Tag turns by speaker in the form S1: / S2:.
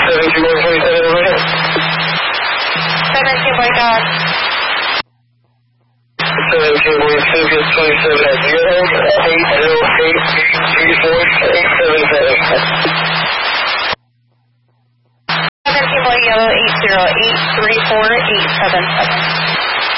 S1: boy dog.
S2: 17 boy 2 gets 27 at 0-808-34-877.
S1: 17 boy yellow 808-34-877.